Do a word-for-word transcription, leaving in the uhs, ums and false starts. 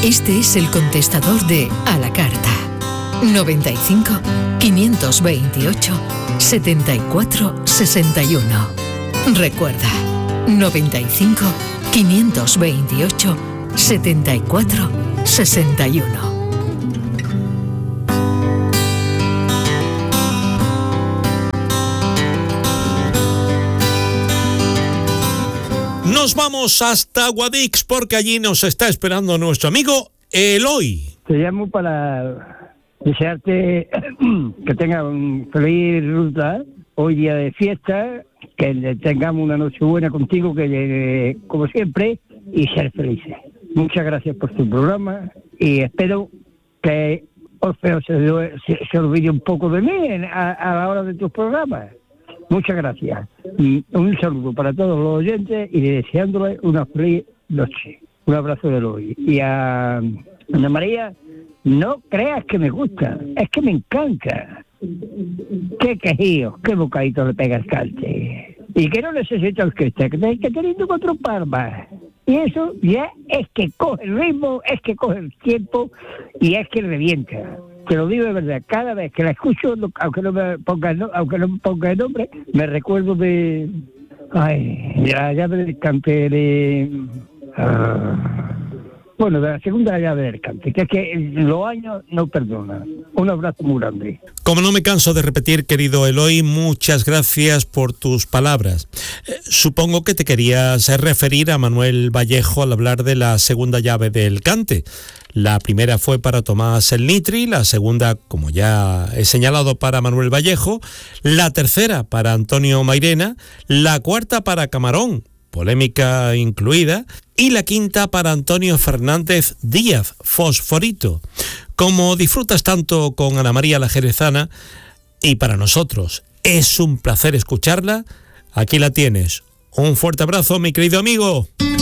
Este es el contestador de A la Carta. noventa y cinco, quinientos veintiocho, setenta y cuatro sesenta y uno. Recuerda, noventa y cinco, quinientos veintiocho, setenta y cuatro sesenta y uno. Nos vamos hasta Guadix porque allí nos está esperando nuestro amigo Eloy. Te llamo para desearte que tengas un feliz ruta, hoy día de fiesta, que tengamos una noche buena contigo, que como siempre, y ser felices. Muchas gracias por tu programa y espero que Orfeo se, se, se olvide un poco de mí a, a la hora de tus programas. Muchas gracias. Y un saludo para todos los oyentes y deseándoles una feliz noche. Un abrazo de hoy. Y a Ana María, no creas que me gusta, es que me encanta. Qué quejío, qué bocadito le pega el cante. Y que no necesita orquesta, que hay que tener cuatro palmas. Y eso ya es que coge el ritmo, es que coge el tiempo y es que revienta. Te lo digo de verdad, cada vez que la escucho, aunque no me ponga, aunque no me ponga el nombre, me recuerdo de... Ay, la llave del cante de... Uh, bueno, de la segunda llave del cante, que es que los años no perdonan. Un abrazo muy grande. Como no me canso de repetir, querido Eloy, muchas gracias por tus palabras. Eh, supongo que te querías referir a Manuel Vallejo al hablar de la segunda llave del cante. La primera fue para Tomás el Nitri, la segunda, como ya he señalado, para Manuel Vallejo, la tercera para Antonio Mairena, la cuarta para Camarón, polémica incluida, y la quinta para Antonio Fernández Díaz, Fosforito. Como disfrutas tanto con Ana María la Jerezana, y para nosotros es un placer escucharla, aquí la tienes. Un fuerte abrazo, mi querido amigo.